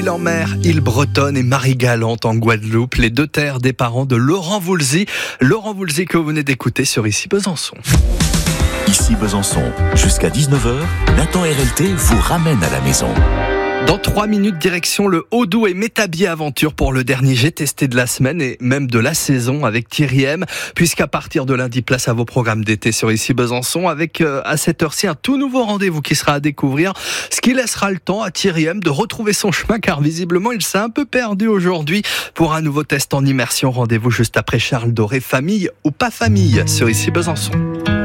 Île en mer, île bretonne et Marie-Galante en Guadeloupe, les deux terres des parents de Laurent Voulzy. Laurent Voulzy que vous venez d'écouter sur Ici Besançon. Ici Besançon, jusqu'à 19h, Nathan RLT vous ramène à la maison. Dans 3 minutes, direction le Haut-Doubs et Métabier Aventure pour le dernier GTST de la semaine et même de la saison avec Thierry M. Puisqu'à partir de lundi, place à vos programmes d'été sur Ici Besançon avec à cette heure-ci un tout nouveau rendez-vous qui sera à découvrir. Ce qui laissera le temps à Thierry M de retrouver son chemin car visiblement il s'est un peu perdu aujourd'hui. Pour un nouveau test en immersion, rendez-vous juste après Charles Doré, famille ou pas famille sur Ici Besançon.